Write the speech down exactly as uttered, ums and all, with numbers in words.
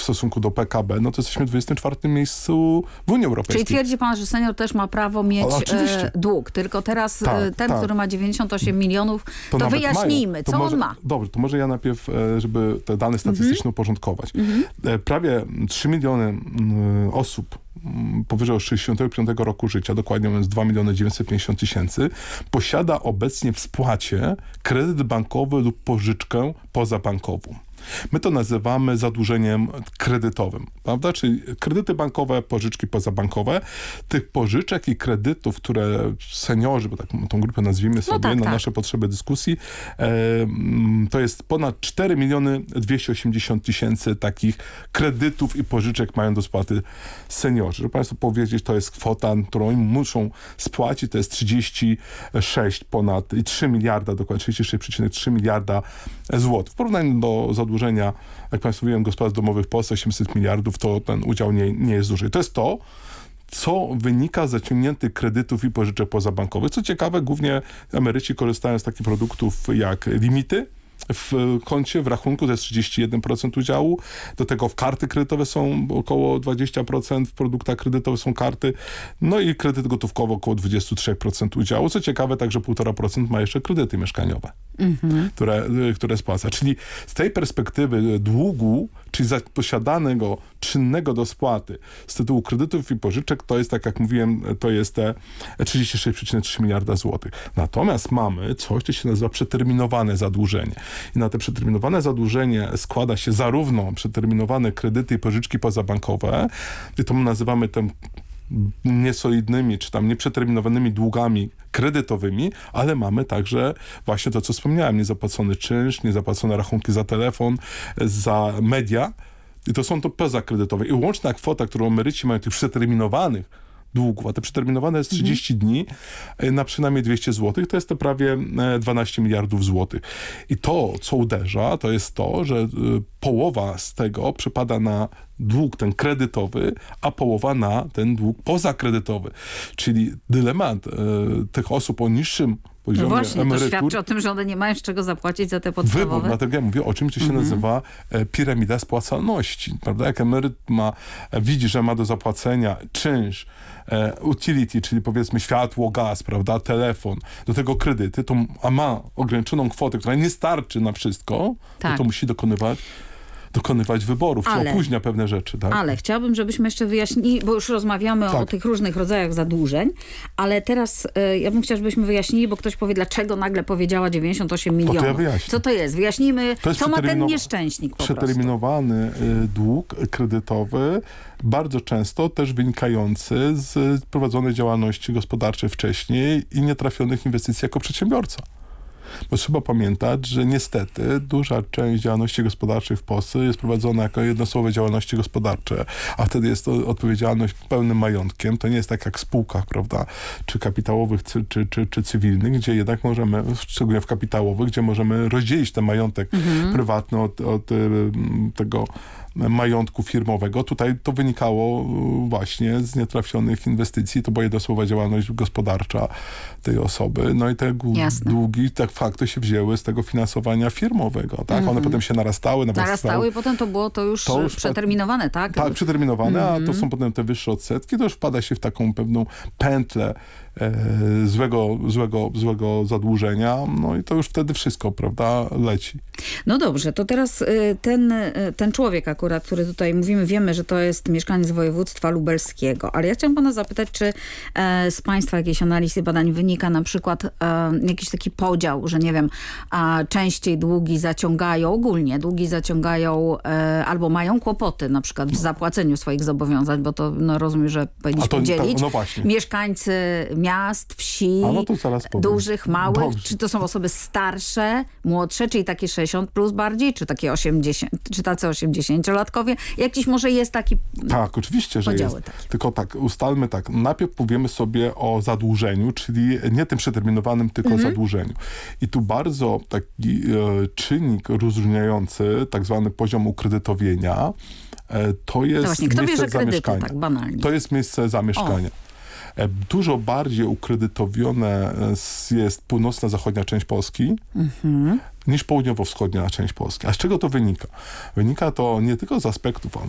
stosunku do P K B, no to jesteśmy w dwudziestym czwartym miejscu w Unii Europejskiej. Czyli twierdzi pan, że senior też ma prawo mieć e, dług, tylko teraz tak, ten, tak. który ma dziewięćdziesiąt osiem milionów, to, to wyjaśnijmy, to co może, on ma. Dobrze, to może ja najpierw, żeby te dane statystyczne mm-hmm. uporządkować. Mm-hmm. Prawie trzy miliony osób powyżej sześćdziesiątego piątego roku życia, dokładnie mówiąc dwa miliony dziewięćset pięćdziesiąt tysięcy, posiada obecnie w spłacie kredyt bankowy lub pożyczkę pozabankową. My to nazywamy zadłużeniem kredytowym, prawda? Czyli kredyty bankowe, pożyczki pozabankowe. Tych pożyczek i kredytów, które seniorzy, bo tak tą grupę nazwijmy sobie, no tak, na tak. nasze potrzeby dyskusji, e, to jest ponad cztery miliony dwieście osiemdziesiąt tysięcy takich kredytów i pożyczek mają do spłaty seniorzy. Żeby Państwu powiedzieć, to jest kwota, którą im muszą spłacić, to jest trzydzieści sześć ponad i trzy miliarda, dokładnie trzydzieści sześć przecinek trzy miliarda złotych. W porównaniu do zadłużenia, jak Państwu mówiłem, gospodarstw domowych w Polsce osiemset miliardów, to ten udział nie, nie jest duży. To jest to, co wynika z zaciągniętych kredytów i pożyczek pozabankowych. Co ciekawe, głównie emeryci korzystają z takich produktów jak limity w koncie, w rachunku, to jest trzydzieści jeden procent udziału. Do tego w karty kredytowe są około dwadzieścia procent, w produktach kredytowych są karty. No i kredyt gotówkowy około dwadzieścia trzy procent udziału. Co ciekawe, także półtora procent ma jeszcze kredyty mieszkaniowe, mm-hmm. które, które spłaca. Czyli z tej perspektywy długu, czyli posiadanego czynnego do spłaty z tytułu kredytów i pożyczek, to jest, tak jak mówiłem, to jest te trzydzieści sześć przecinek trzy miliarda złotych. Natomiast mamy coś, co się nazywa przeterminowane zadłużenie. I na te przeterminowane zadłużenie składa się zarówno przeterminowane kredyty i pożyczki pozabankowe, i to my nazywamy tym niesolidnymi, czy tam nieprzeterminowanymi długami kredytowymi, ale mamy także właśnie to, co wspomniałem, niezapłacony czynsz, niezapłacone rachunki za telefon, za media. I to są to pozakredytowe. I łączna kwota, którą emeryci mają tych przeterminowanych długów, a te przeterminowane jest trzydzieści mhm. dni na przynajmniej dwieście złotych, to jest to prawie dwanaście miliardów złotych. I to, co uderza, to jest to, że połowa z tego przypada na dług ten kredytowy, a połowa na ten dług pozakredytowy. Czyli dylemat e, tych osób o niższym poziomie no właśnie, emerytur. To świadczy o tym, że one nie mają z czego zapłacić za te podstawowe. Wybór, dlatego ja mówię o czymś, co się mhm. nazywa e, piramida spłacalności. Prawda? Jak emeryt ma, e, widzi, że ma do zapłacenia czynsz, e, utility, czyli powiedzmy światło, gaz, prawda, telefon, do tego kredyty, to, a ma ograniczoną kwotę, która nie starczy na wszystko, tak. no to musi dokonywać dokonywać wyborów, ale, czy opóźnia pewne rzeczy. Tak? Ale chciałabym, żebyśmy jeszcze wyjaśnili, bo już rozmawiamy tak. o tych różnych rodzajach zadłużeń, ale teraz y, ja bym chciała, żebyśmy wyjaśnili, bo ktoś powie, dlaczego nagle powiedziała dziewięćdziesiąt osiem milionów. To ja Co to jest? Wyjaśnijmy, to jest co ma ten nieszczęśnik po przeterminowany y, dług kredytowy, bardzo często też wynikający z prowadzonej działalności gospodarczej wcześniej i nietrafionych inwestycji jako przedsiębiorca. Bo trzeba pamiętać, że niestety duża część działalności gospodarczej w Polsce jest prowadzona jako jednoosobowe działalności gospodarcze, a wtedy jest to odpowiedzialność pełnym majątkiem. To nie jest tak jak w spółkach, prawda, czy kapitałowych, czy, czy, czy, czy cywilnych, gdzie jednak możemy, szczególnie w kapitałowych, gdzie możemy rozdzielić ten majątek mhm. prywatny od, od tego majątku firmowego. Tutaj to wynikało właśnie z nietrafionych inwestycji. To była jednoosobowa działalność gospodarcza tej osoby. No i te Jasne. długi tak fakty się wzięły z tego finansowania firmowego. Tak? Mm-hmm. One potem się narastały. Narastały i potem to było to już, to już przeterminowane, tak? Tak, przeterminowane, mm-hmm. a to są potem te wyższe odsetki. To już wpada się w taką pewną pętlę e, złego, złego, złego zadłużenia. No i to już wtedy wszystko, prawda, leci. No dobrze, to teraz y, ten, y, ten człowiek akurat, który tutaj mówimy, wiemy, że to jest mieszkaniec województwa lubelskiego, ale ja chciałam pana zapytać, czy e, z państwa jakiejś analizy badań wynika na przykład e, jakiś taki podział, że nie wiem, a częściej długi zaciągają, ogólnie długi zaciągają e, albo mają kłopoty na przykład w zapłaceniu swoich zobowiązań, bo to no, rozumiem, że powinniśmy to, dzielić. To, no właśnie. Mieszkańcy miast, wsi, no dużych, małych, Dobrze. Czy to są osoby starsze, młodsze, czyli takie sześćdziesiąt plus bardziej, czy takie osiemdziesiąt, czy tacy osiemdziesięciolatkowie? Jakiś może jest taki Tak, oczywiście, że jest. Takie. Tylko tak, ustalmy tak, najpierw powiemy sobie o zadłużeniu, czyli nie tym przeterminowanym, tylko mhm. zadłużeniu. I tu bardzo taki e, czynnik rozróżniający, tak zwany poziom ukredytowienia, e, to jest to właśnie, kto miejsce bierze kredyty, zamieszkania. tak banalnie? To jest miejsce zamieszkania. O. Dużo bardziej ukredytowione jest północno-zachodnia część Polski mhm. niż południowo-wschodnia część Polski. A z czego to wynika? Wynika to nie tylko z aspektów